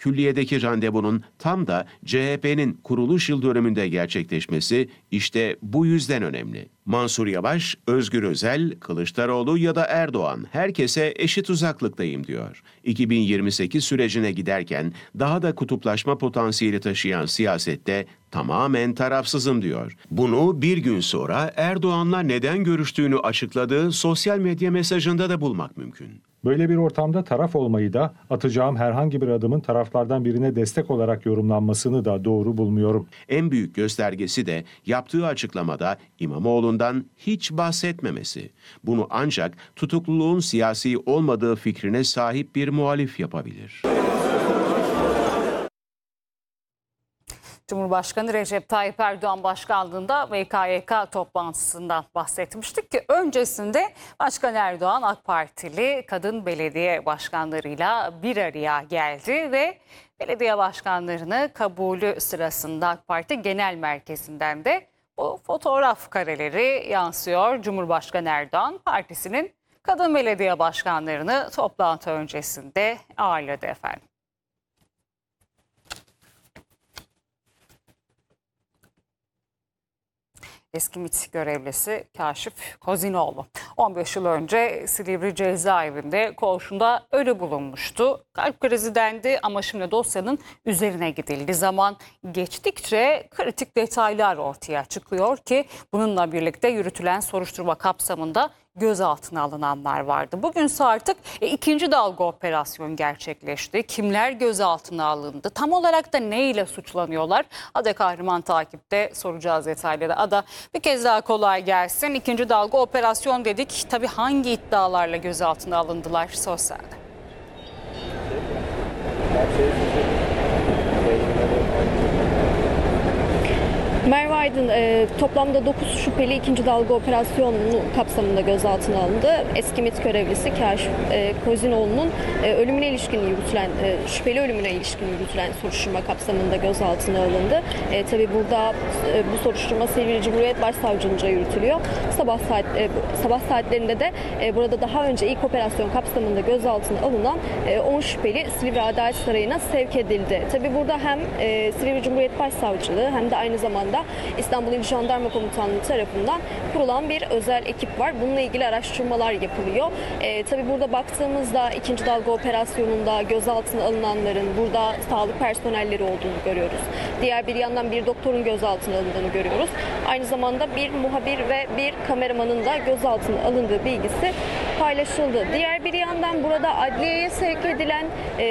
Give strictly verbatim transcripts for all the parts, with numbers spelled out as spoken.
külliyedeki randevunun tam da C H P'nin kuruluş yıl dönümünde gerçekleşmesi işte bu yüzden önemli. Mansur Yavaş, Özgür Özel, Kılıçdaroğlu ya da Erdoğan herkese eşit uzaklıktayım diyor. iki bin yirmi sekiz sürecine giderken daha da kutuplaşma potansiyeli taşıyan siyasette tamamen tarafsızım diyor. Bunu bir gün sonra Erdoğan'la neden görüştüğünü açıkladığı sosyal medya mesajında da bulmak mümkün. Böyle bir ortamda taraf olmayı da, atacağım herhangi bir adımın taraflardan birine destek olarak yorumlanmasını da doğru bulmuyorum. En büyük göstergesi de yaptığı açıklamada İmamoğlu'ndan hiç bahsetmemesi. Bunu ancak tutukluluğun siyasi olmadığı fikrine sahip bir muhalif yapabilir. Cumhurbaşkanı Recep Tayyip Erdoğan başkanlığında M K Y K toplantısından bahsetmiştik ki öncesinde Başkan Erdoğan AK Partili kadın belediye başkanlarıyla bir araya geldi ve belediye başkanlarını kabulü sırasında AK Parti Genel Merkezi'nden de bu fotoğraf kareleri yansıyor. Cumhurbaşkanı Erdoğan partisinin kadın belediye başkanlarını toplantı öncesinde ağırladı efendim. Eski MİT görevlisi Kaşif Kozinoğlu on beş yıl önce Silivri cezaevinde koğuşunda ölü bulunmuştu. Kalp krizi dendi ama şimdi dosyanın üzerine gidildi. Zaman geçtikçe kritik detaylar ortaya çıkıyor ki bununla birlikte yürütülen soruşturma kapsamında gözaltına alınanlar vardı. Bugünse artık e, ikinci dalga operasyon gerçekleşti. Kimler gözaltına alındı? Tam olarak da ne ile suçlanıyorlar? Ada Kahraman takipte, soracağız detayları. Ada, bir kez daha kolay gelsin. İkinci dalga operasyon dedik. Tabii hangi iddialarla gözaltına alındılar sosyalde? Merve Aydın e, toplamda dokuz şüpheli ikinci dalga operasyonu kapsamında gözaltına alındı. Eski MİT görevlisi Kaşif e, Kozinoğlu'nun e, ölümüne ilişkin yürütülen, e, şüpheli ölümüne ilişkin yürütülen soruşturma kapsamında gözaltına alındı. E, tabii burada e, bu soruşturma Silivri Cumhuriyet Başsavcılığınca yürütülüyor. Sabah saat e, sabah saatlerinde de e, burada daha önce ilk operasyon kapsamında gözaltına alınan e, on şüpheli Silivri Adalet Sarayı'na sevk edildi. Tabii burada hem e, Silivri Cumhuriyet Başsavcılığı hem de aynı zamanda İstanbul İl Jandarma Komutanlığı tarafından kurulan bir özel ekip var. Bununla ilgili araştırmalar yapılıyor. E, tabii burada baktığımızda ikinci dalga operasyonunda gözaltına alınanların burada sağlık personelleri olduğunu görüyoruz. Diğer bir yandan bir doktorun gözaltına alındığını görüyoruz. Aynı zamanda bir muhabir ve bir kameramanın da gözaltına alındığı bilgisi paylaşıldı. Diğer bir yandan burada adliyeye sevk edilen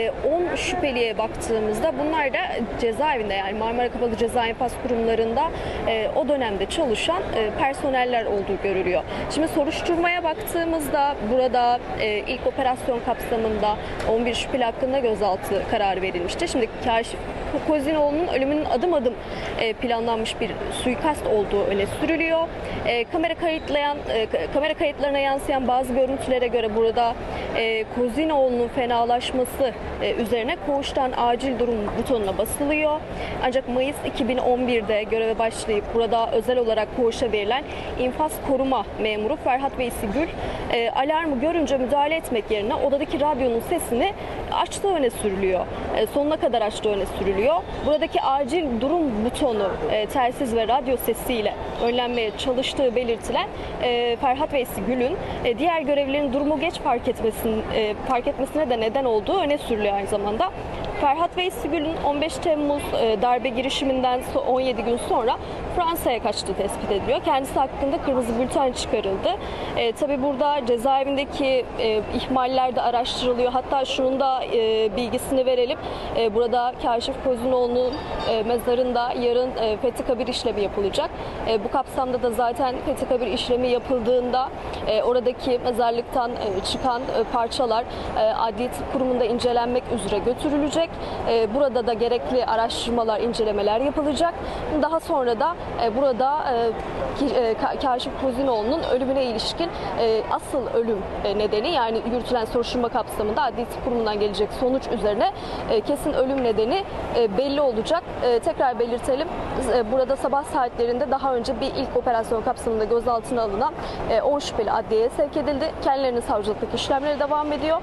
on şüpheliye baktığımızda bunlar da cezaevinde, yani Marmara Kapalı Ceza İnfaz Kurumlarında e, o dönemde çalışan e, personeller olduğu görülüyor. Şimdi soruşturmaya baktığımızda burada e, ilk operasyon kapsamında on bir şüpheli hakkında gözaltı kararı verilmişti. Şimdi Kaşif Kozinoğlu'nun ölümünün adım adım e, planlanmış bir suikast olduğu öne sürülüyor. E, kamera kayıtlayan e, kamera kayıtlarına yansıyan bazı görüntülere göre burada e, Kozinoğlu'nun fenalaşması e, üzerine koğuştan acil durum butonuna basılıyor. Ancak Mayıs iki bin on birde göreve başlayıp burada özel olarak koğuşa verilen infaz koruma memuru Ferhat Veysi Gül e, alarmı görünce müdahale etmek yerine odadaki radyonun sesini açtığı öne sürülüyor. E, sonuna kadar açtığı öne sürülüyor. Buradaki acil durum butonu e, telsiz ve radyo sesiyle önlenmeye çalıştığı belirtilen e, Ferhat Veysi Gül'ün e, diğer görevlilerin durumu geç fark etmesine, e, fark etmesine de neden olduğu öne sürülüyor aynı zamanda. Ferhat Veysi Gül'ün on beş Temmuz e, darbe girişiminden on yedi gün sonra Fransa'ya kaçtığı tespit ediliyor. Kendisi hakkında kırmızı bülten çıkarıldı. E, tabii burada cezaevindeki e, ihmaller de araştırılıyor. Hatta şunun da e, bilgisini verelim. E, burada Kaşif Kozinoğlu'nun e, mezarında yarın e, Fethi Kabir işlemi yapılacak. E, bu kapsamda da zaten Fethi Kabir işlemi yapıldığında e, oradaki mezarlıktan e, çıkan e, parçalar e, Adli Tıp Kurumu'nda incelenmek üzere götürülecek. E, burada da gerekli araştırmalar, incelemeler yapılacak. Daha sonra da e, burada e, e, Kaşif Kozinoğlu'nun ölümüne ilişkin e, asıl ölüm e, nedeni, yani yürütülen soruşturma kapsamında Adli Tıp Kurumu'ndan gelecek sonuç üzerine e, kesin ölüm nedeni e, belli olacak. E, tekrar belirtelim. E, burada sabah saatlerinde daha önce bir ilk operasyon kapsamında gözaltına alınan e, on şüpheli adliyeye sevk edildi. Kendilerinin savcılıktaki işlemleri devam ediyor.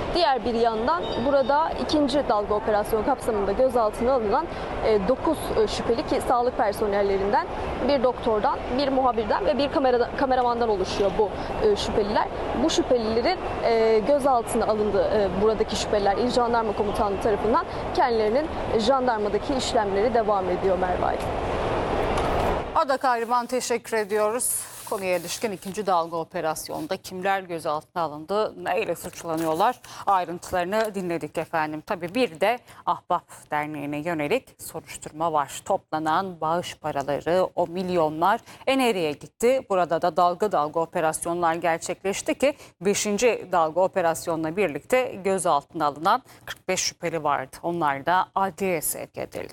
Diğer bir yandan burada ikinci dalga operasyonu kapsamında gözaltına alınan dokuz şüpheli ki sağlık personellerinden bir doktordan, bir muhabirden ve bir kamera, kameramandan oluşuyor bu şüpheliler. Bu şüphelilerin gözaltına alındığı buradaki şüpheliler İl Jandarma Komutanlığı tarafından kendilerinin jandarmadaki işlemleri devam ediyor Merve Aydın. Ada Kahraman, teşekkür ediyoruz. Konuya ilişkin ikinci dalga operasyonda kimler gözaltına alındı, neyle suçlanıyorlar ayrıntılarını dinledik efendim. Tabii bir de Ahbap Derneği'ne yönelik soruşturma var. Toplanan bağış paraları, o milyonlar e nereye gitti? Burada da dalga dalga operasyonlar gerçekleşti ki beşinci dalga operasyonla birlikte gözaltına alınan kırk beş şüpheli vardı. Onlar da adliyeye sevk edildi.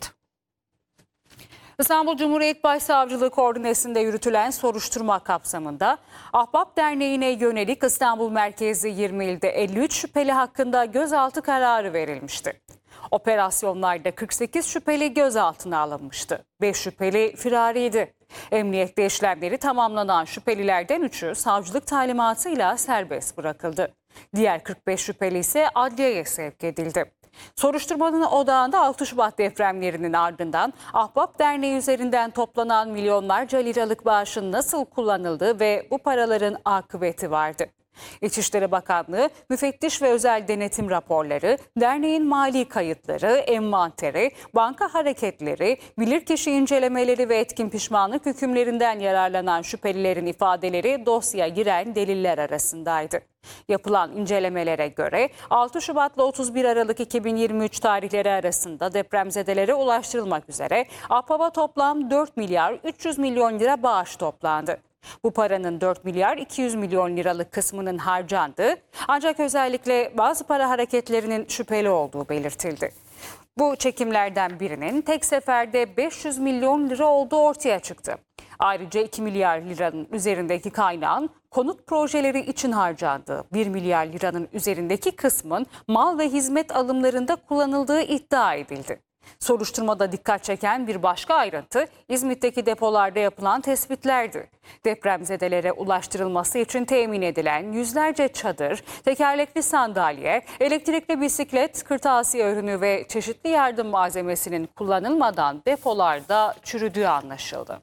İstanbul Cumhuriyet Başsavcılığı koordinesinde yürütülen soruşturma kapsamında Ahbap Derneği'ne yönelik İstanbul merkezli yirmi ilde elli üç şüpheli hakkında gözaltı kararı verilmişti. Operasyonlarda kırk sekiz şüpheli gözaltına alınmıştı. beş şüpheli firariydi. Emniyette işlemleri tamamlanan şüphelilerden üçü savcılık talimatıyla serbest bırakıldı. Diğer kırk beş şüpheli ise adliyeye sevk edildi. Soruşturmanın odağında altı Şubat depremlerinin ardından Ahbap Derneği üzerinden toplanan milyonlarca liralık bağışın nasıl kullanıldığı ve bu paraların akıbeti vardı. İçişleri Bakanlığı müfettiş ve özel denetim raporları, derneğin mali kayıtları, envanteri, banka hareketleri, bilirkişi incelemeleri ve etkin pişmanlık hükümlerinden yararlanan şüphelilerin ifadeleri dosyaya giren deliller arasındaydı. Yapılan incelemelere göre altı Şubat ile otuz bir Aralık iki bin yirmi üç tarihleri arasında depremzedelere ulaştırılmak üzere Ahbap'a toplam dört milyar üç yüz milyon lira bağış toplandı. Bu paranın dört milyar iki yüz milyon liralık kısmının harcandığı, ancak özellikle bazı para hareketlerinin şüpheli olduğu belirtildi. Bu çekimlerden birinin tek seferde beş yüz milyon lira olduğu ortaya çıktı. Ayrıca iki milyar liranın üzerindeki kaynağın konut projeleri için harcandığı, bir milyar liranın üzerindeki kısmın mal ve hizmet alımlarında kullanıldığı iddia edildi. Soruşturmada dikkat çeken bir başka ayrıntı İzmit'teki depolarda yapılan tespitlerdi. Depremzedelere ulaştırılması için temin edilen yüzlerce çadır, tekerlekli sandalye, elektrikli bisiklet, kırtasiye ürünü ve çeşitli yardım malzemesinin kullanılmadan depolarda çürüdüğü anlaşıldı.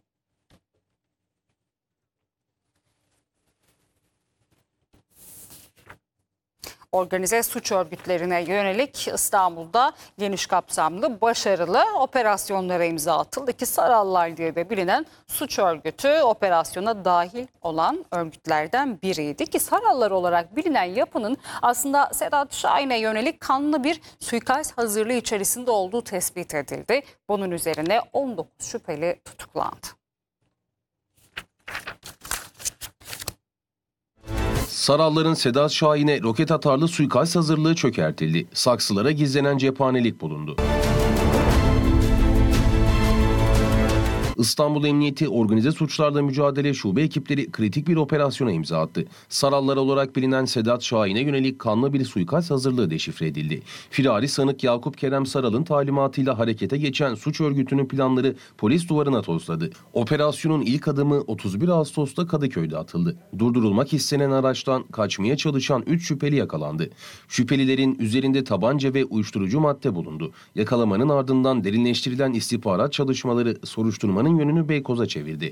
Organize suç örgütlerine yönelik İstanbul'da geniş kapsamlı, başarılı operasyonlara imza atıldı. İki Sarallar diye de bilinen suç örgütü operasyona dahil olan örgütlerden biriydi. Ki Sarallar olarak bilinen yapının aslında Sedat Şahin'e yönelik kanlı bir suikast hazırlığı içerisinde olduğu tespit edildi. Bunun üzerine on dokuz şüpheli tutuklandı. Saralların Sedat Şahin'e roket atarlı suikast hazırlığı çökertildi. Saksılara gizlenen cephanelik bulundu. İstanbul Emniyeti Organize Suçlarla Mücadele Şube ekipleri kritik bir operasyona imza attı. Sarallar olarak bilinen Sedat Şahin'e yönelik kanlı bir suikast hazırlığı deşifre edildi. Firari sanık Yakup Kerem Saral'ın talimatıyla harekete geçen suç örgütünün planları polis duvarına tosladı. Operasyonun ilk adımı otuz bir Ağustos'ta Kadıköy'de atıldı. Durdurulmak istenen araçtan kaçmaya çalışan üç şüpheli yakalandı. Şüphelilerin üzerinde tabanca ve uyuşturucu madde bulundu. Yakalamanın ardından derinleştirilen istihbarat çalışmaları soruşturmanın yönünü Beykoz'a çevirdi.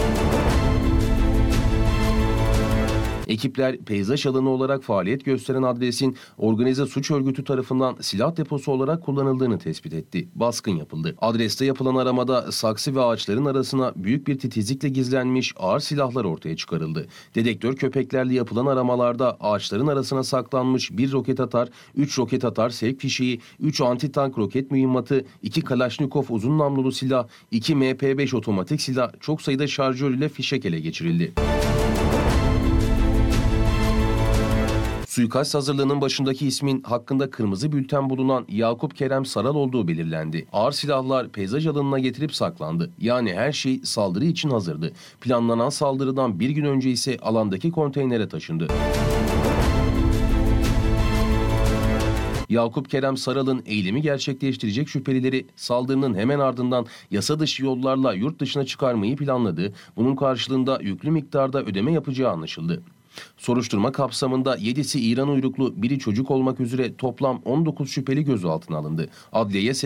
Ekipler peyzaj alanı olarak faaliyet gösteren adresin organize suç örgütü tarafından silah deposu olarak kullanıldığını tespit etti. Baskın yapıldı. Adreste yapılan aramada saksı ve ağaçların arasına büyük bir titizlikle gizlenmiş ağır silahlar ortaya çıkarıldı. Dedektör köpeklerle yapılan aramalarda ağaçların arasına saklanmış bir roket atar, üç roket atar sevk fişeği, üç anti-tank roket mühimmatı, iki Kalaşnikov uzun namlulu silah, iki M P beş otomatik silah, çok sayıda şarjör ile fişek ele geçirildi. Suikast hazırlığının başındaki ismin hakkında kırmızı bülten bulunan Yakup Kerem Saral olduğu belirlendi. Ağır silahlar peyzaj alanına getirip saklandı. Yani her şey saldırı için hazırdı. Planlanan saldırıdan bir gün önce ise alandaki konteynere taşındı. Yakup Kerem Saral'ın eylemi gerçekleştirecek şüphelileri saldırının hemen ardından yasa dışı yollarla yurt dışına çıkarmayı planladı. Bunun karşılığında yüklü miktarda ödeme yapacağı anlaşıldı. Soruşturma kapsamında yedisi İran uyruklu, biri çocuk olmak üzere toplam on dokuz şüpheli gözaltına alındı. Adliyeye